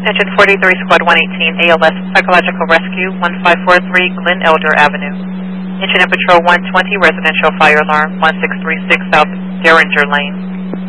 Attention 43 Squad 118 ALS Psychological Rescue 1543 Glen Elder Avenue. Incident Patrol 120 Residential Fire Alarm 1636 South Derringer Lane.